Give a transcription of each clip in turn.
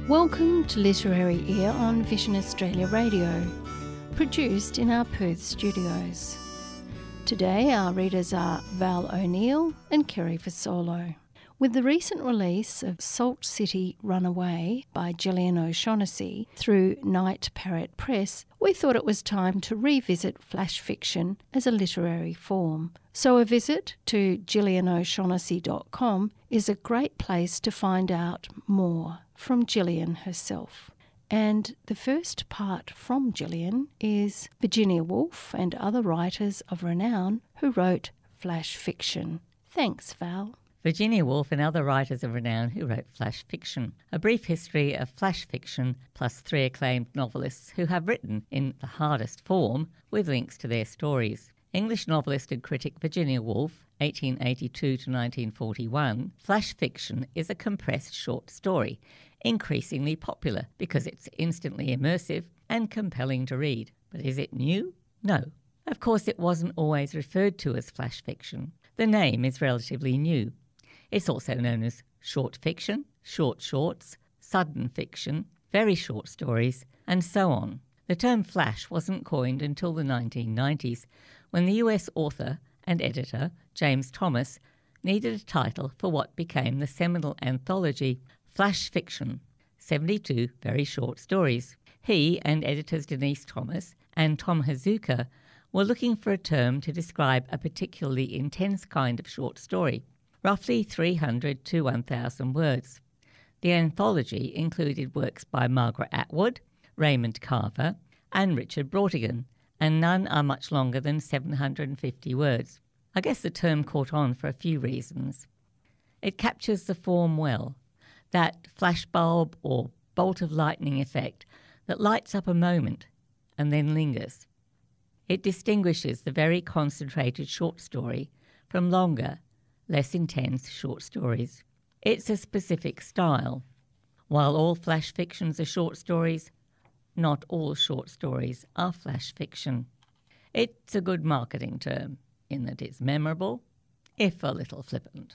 Welcome to Literary Ear on Vision Australia Radio, produced in our Perth studios. Today our readers are Val O'Neill and Kerry Fasolo. With the recent release of Salt City Runaway by Gillian O'Shaughnessy through Night Parrot Press, we thought it was time to revisit flash fiction as a literary form. So a visit to gillianO'Shaughnessy.com is a great place to find out more from Gillian herself. And the first part from Gillian is Virginia Woolf and other writers of renown who wrote flash fiction. Thanks, Val. Virginia Woolf and other writers of renown who wrote flash fiction. A brief history of flash fiction plus 3 acclaimed novelists who have written in the hardest form with links to their stories. English novelist and critic Virginia Woolf, 1882 to 1941, flash fiction is a compressed short story, increasingly popular because it's instantly immersive and compelling to read. But is it new? No. Of course, it wasn't always referred to as flash fiction. The name is relatively new. It's also known as short fiction, short shorts, sudden fiction, very short stories, and so on. The term flash wasn't coined until the 1990s, when the US author and editor James Thomas needed a title for what became the seminal anthology Flash Fiction, 72 very short stories. He and editors Denise Thomas and Tom Hazuka were looking for a term to describe a particularly intense kind of short story, roughly 300 to 1,000 words. The anthology included works by Margaret Atwood, Raymond Carver, and Richard Brautigan, and none are much longer than 750 words. I guess the term caught on for a few reasons. It captures the form well, that flashbulb or bolt of lightning effect that lights up a moment and then lingers. It distinguishes the very concentrated short story from longer, less intense short stories. It's a specific style. While all flash fictions are short stories, not all short stories are flash fiction. It's a good marketing term in that it's memorable, if a little flippant.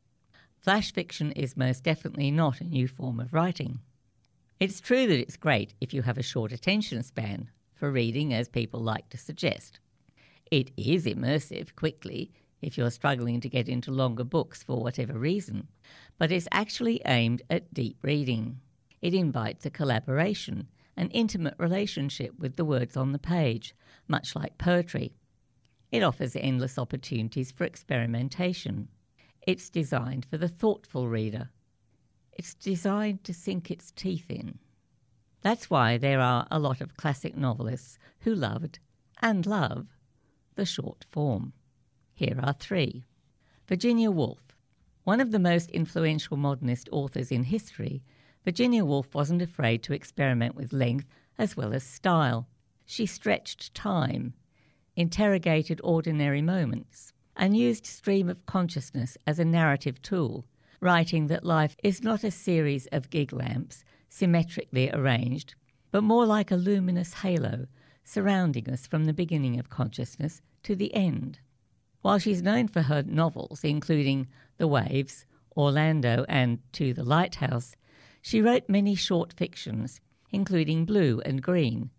Flash fiction is most definitely not a new form of writing. It's true that it's great if you have a short attention span for reading, as people like to suggest. It is immersive quickly if you're struggling to get into longer books for whatever reason, but it's actually aimed at deep reading. It invites a collaboration, an intimate relationship with the words on the page, much like poetry. It offers endless opportunities for experimentation. It's designed for the thoughtful reader. It's designed to sink its teeth in. That's why there are a lot of classic novelists who loved and love the short form. Here are 3. Virginia Woolf. One of the most influential modernist authors in history, Virginia Woolf wasn't afraid to experiment with length as well as style. She stretched time, interrogated ordinary moments, and used stream of consciousness as a narrative tool, writing that life is not a series of gig lamps symmetrically arranged, but more like a luminous halo surrounding us from the beginning of consciousness to the end. While she's known for her novels, including The Waves, Orlando, and To the Lighthouse, she wrote many short fictions, including Blue and Green,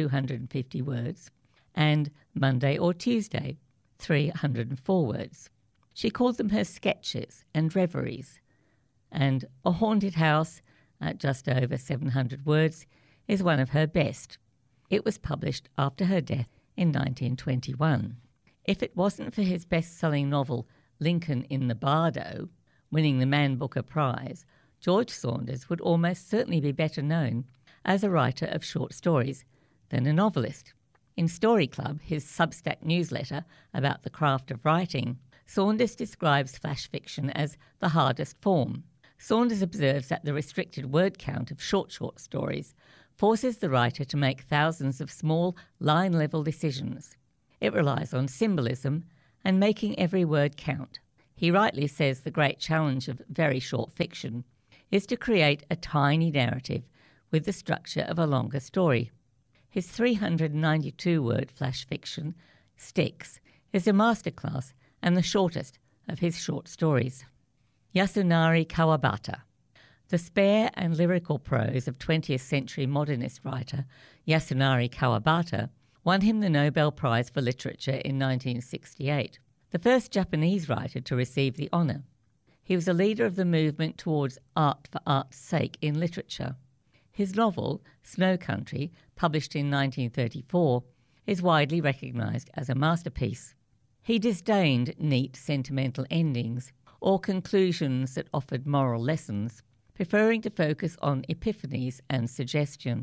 250 words, and Monday or Tuesday, 304 words. She called them her sketches and reveries, and A Haunted House, at just over 700 words, is one of her best. It was published after her death in 1921. If it wasn't for his best-selling novel Lincoln in the Bardo, winning the Man Booker Prize, George Saunders would almost certainly be better known as a writer of short stories than a novelist. In Story Club, his Substack newsletter about the craft of writing, Saunders describes flash fiction as the hardest form. Saunders observes that the restricted word count of short stories forces the writer to make thousands of small, line-level decisions. It relies on symbolism and making every word count. He rightly says the great challenge of very short fiction is to create a tiny narrative with the structure of a longer story. His 392-word flash fiction, Styx, is a masterclass and the shortest of his short stories. Yasunari Kawabata. The spare and lyrical prose of 20th century modernist writer Yasunari Kawabata won him the Nobel Prize for Literature in 1968, the first Japanese writer to receive the honour. He was a leader of the movement towards art for art's sake in literature. His novel, Snow Country, published in 1934, is widely recognised as a masterpiece. He disdained neat, sentimental endings or conclusions that offered moral lessons, preferring to focus on epiphanies and suggestion.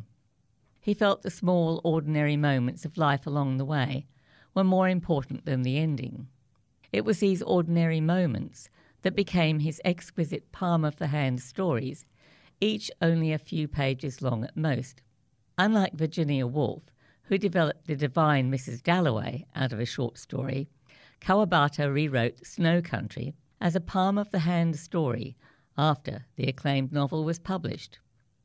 He felt the small, ordinary moments of life along the way were more important than the ending. It was these ordinary moments that became his exquisite palm-of-the-hand stories, each only a few pages long at most. Unlike Virginia Woolf, who developed the divine Mrs. Dalloway out of a short story, Kawabata rewrote Snow Country as a palm-of-the-hand story after the acclaimed novel was published.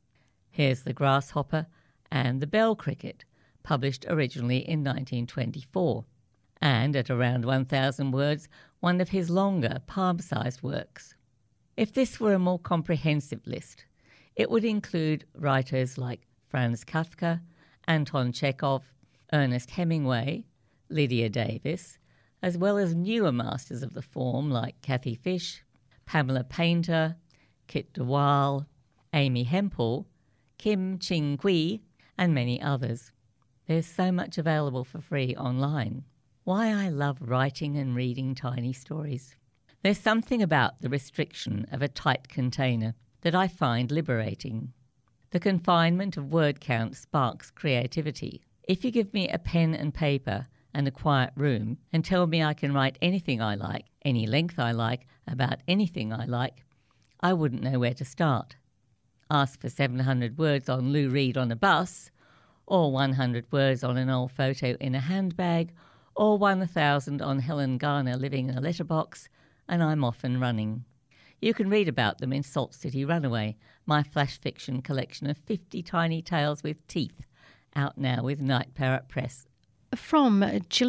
Here's the Grasshopper and the Bell Cricket, published originally in 1924, and at around 1,000 words, one of his longer, palm-sized works. If this were a more comprehensive list, it would include writers like Franz Kafka, Anton Chekhov, Ernest Hemingway, Lydia Davis, as well as newer masters of the form like Kathy Fish, Pamela Painter, Kit de Waal, Amy Hempel, Kim Ching-Kui, and many others. There's so much available for free online. Why I love writing and reading tiny stories. There's something about the restriction of a tight container that I find liberating. The confinement of word count sparks creativity. If you give me a pen and paper and a quiet room and tell me I can write anything I like, any length I like, about anything I like, I wouldn't know where to start. Ask for 700 words on Lou Reed on a bus, or 100 words on an old photo in a handbag, or 1,000 on Helen Garner living in a letterbox, and I'm off and running. You can read about them in Salt City Runaway, my flash fiction collection of 50 tiny tales with teeth, out now with Night Parrot Press. From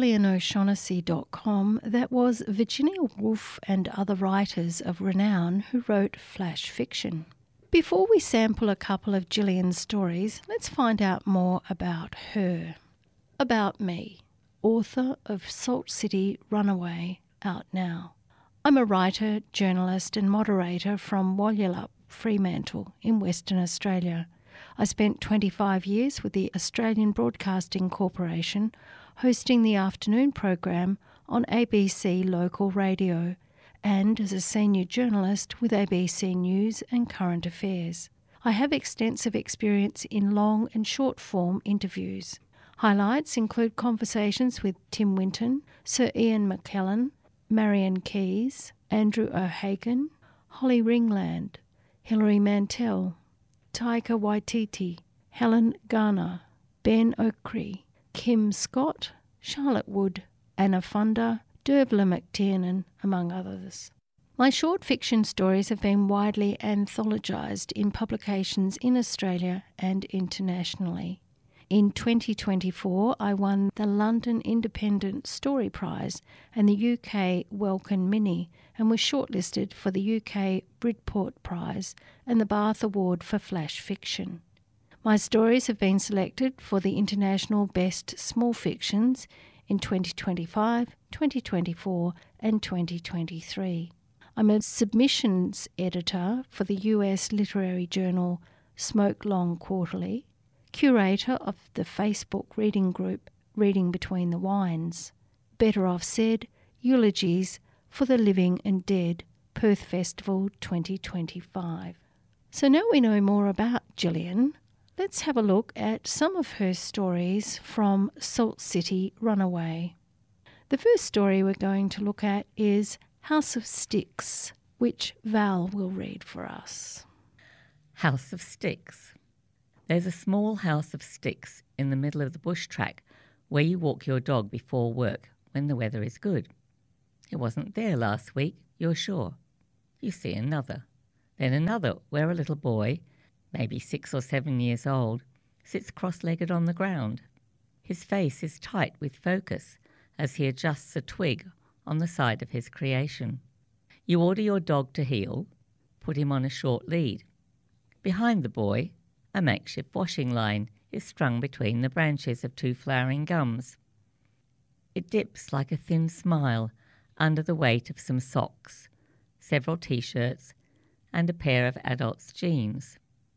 GillianO'Shaughnessy.com, that was Virginia Woolf and other writers of renown who wrote flash fiction. Before we sample a couple of Gillian's stories, let's find out more about her. About me, author of Salt City Runaway, out now. I'm a writer, journalist and moderator from Walyalup, Fremantle in Western Australia. I spent 25 years with the Australian Broadcasting Corporation hosting the afternoon program on ABC Local Radio and as a senior journalist with ABC News and Current Affairs. I have extensive experience in long and short form interviews. Highlights include conversations with Tim Winton, Sir Ian McKellen, Marion Keyes, Andrew O'Hagan, Holly Ringland, Hilary Mantel, Taika Waititi, Helen Garner, Ben Okri, Kim Scott, Charlotte Wood, Anna Funder, Dervla McTiernan, among others. My short fiction stories have been widely anthologised in publications in Australia and internationally. In 2024, I won the London Independent Story Prize and the UK Welkin Mini and was shortlisted for the UK Bridport Prize and the Bath Award for Flash Fiction. My stories have been selected for the International Best Small Fictions in 2025, 2024 and 2023. I'm a submissions editor for the US literary journal Smoke Long Quarterly, curator of the Facebook reading group Reading Between the Wines, Better Off Said, Eulogies for the Living and Dead, Perth Festival 2025. So now we know more about Gillian, let's have a look at some of her stories from Salt City Runaway. The first story we're going to look at is House of Sticks, which Val will read for us. House of Sticks. There's a small house of sticks in the middle of the bush track where you walk your dog before work when the weather is good. It wasn't there last week, you're sure. You see another. Then another where a little boy, maybe 6 or 7 years old, sits cross-legged on the ground. His face is tight with focus as he adjusts a twig on the side of his creation. You order your dog to heel, put him on a short lead. Behind the boy, a makeshift washing line is strung between the branches of 2 flowering gums. It dips like a thin smile under the weight of some socks, several t-shirts, and a pair of adult's jeans.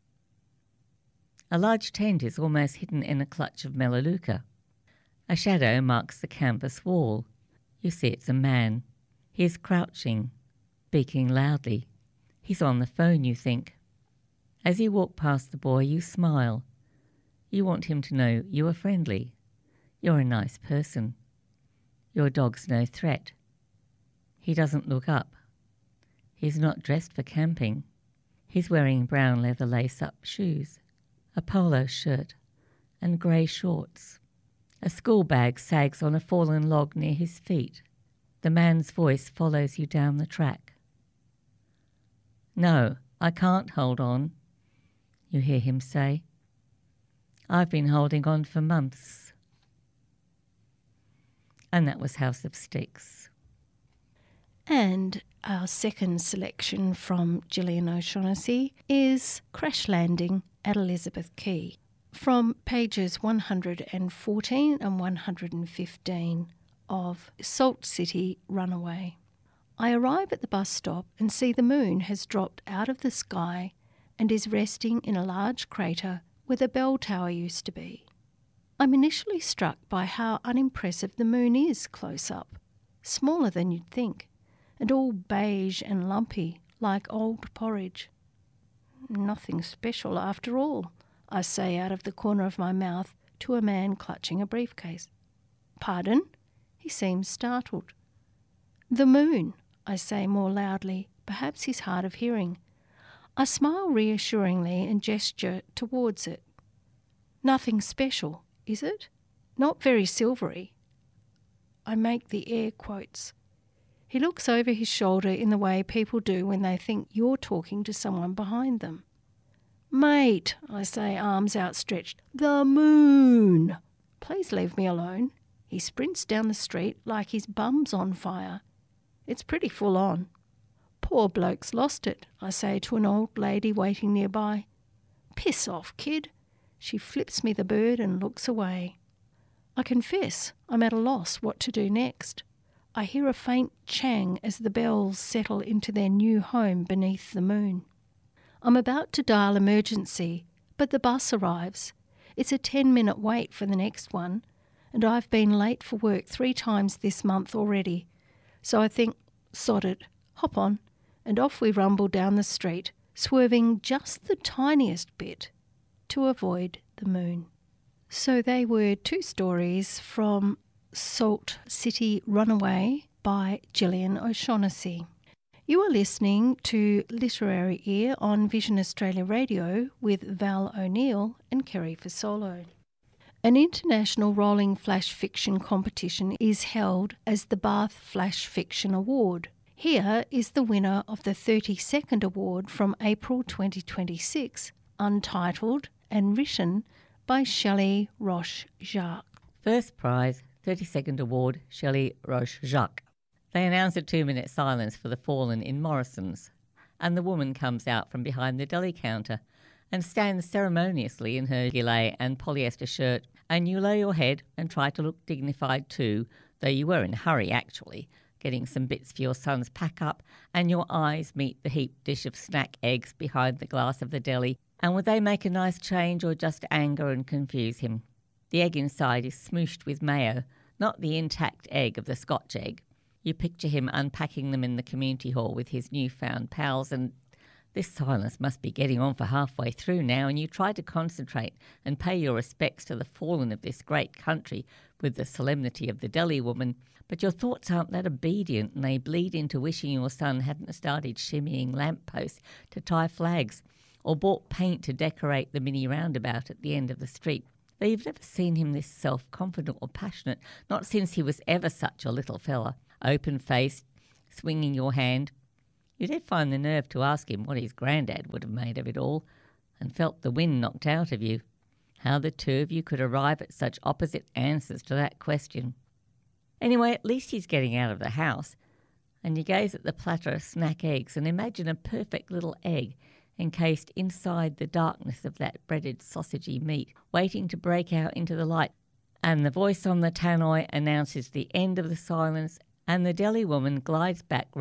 A large tent is almost hidden in a clutch of melaleuca. A shadow marks the canvas wall. You see it's a man. He is crouching, speaking loudly. He's on the phone, you think. As you walk past the boy, you smile. You want him to know you are friendly. You're a nice person. Your dog's no threat. He doesn't look up. He's not dressed for camping. He's wearing brown leather lace-up shoes, a polo shirt, and grey shorts. A school bag sags on a fallen log near his feet. The man's voice follows you down the track. "No, I can't hold on," you hear him say. "I've been holding on for months." And that was House of Sticks. And our second selection from Gillian O'Shaughnessy is Crash Landing at Elizabeth Quay, from pages 114 and 115 of Salt City Runaway. I arrive at the bus stop and see the moon has dropped out of the sky and is resting in a large crater where the bell tower used to be. I'm initially struck by how unimpressive the moon is close up, smaller than you'd think, and all beige and lumpy like old porridge. "Nothing special after all," I say out of the corner of my mouth to a man clutching a briefcase. "Pardon?" He seems startled. "The moon," I say more loudly. Perhaps he's hard of hearing. I smile reassuringly and gesture towards it. "Nothing special, is it? Not very silvery?" I make the air quotes. He looks over his shoulder in the way people do when they think you're talking to someone behind them. "Mate," I say, arms outstretched, "the moon!" "Please leave me alone." He sprints down the street like his bum's on fire. It's pretty full on. "Poor bloke's lost it," I say to an old lady waiting nearby. "Piss off, kid." She flips me the bird and looks away. I confess I'm at a loss what to do next. I hear a faint chang as the bells settle into their new home beneath the moon. I'm about to dial emergency, but the bus arrives. It's a 10-minute wait for the next one, and I've been late for work 3 times this month already. So I think, sod it, hop on, and off we rumble down the street, swerving just the tiniest bit to avoid the moon. So they were 2 stories from Salt City Runaway by Gillian O'Shaughnessy. You are listening to Literary Ear on Vision Australia Radio with Val O'Neill and Kerry Fasolo. An international rolling flash fiction competition is held as the Bath Flash Fiction Award. Here is the winner of the 32nd award from April 2026, untitled and written by Shelley Roche-Jacques. First prize, 32nd award, Shelley Roche-Jacques. They announce a 2-minute silence for the fallen in Morrison's, and the woman comes out from behind the deli counter and stands ceremoniously in her gilet and polyester shirt, and you lay your head and try to look dignified too, though you were in a hurry actually, getting some bits for your son's pack-up, and your eyes meet the heaped dish of snack eggs behind the glass of the deli, and would they make a nice change or just anger and confuse him? The egg inside is smooshed with mayo, not the intact egg of the Scotch egg. You picture him unpacking them in the community hall with his newfound pals, and this silence must be getting on for halfway through now, and you try to concentrate and pay your respects to the fallen of this great country with the solemnity of the deli woman, but your thoughts aren't that obedient, and they bleed into wishing your son hadn't started shimmying lampposts to tie flags, or bought paint to decorate the mini roundabout at the end of the street. Though you've never seen him this self-confident or passionate, not since he was ever such a little fella, open-faced, swinging your hand. You did find the nerve to ask him what his granddad would have made of it all, and felt the wind knocked out of you. How the two of you could arrive at such opposite answers to that question. Anyway, at least he's getting out of the house, and you gaze at the platter of snack eggs and imagine a perfect little egg encased inside the darkness of that breaded sausagey meat, waiting to break out into the light. And the voice on the tannoy announces the end of the silence, and the deli woman glides back